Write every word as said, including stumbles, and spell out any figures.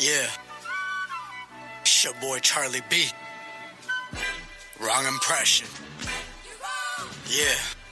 Yeah. It's your boy Charlie B. Wrong impression. Yeah.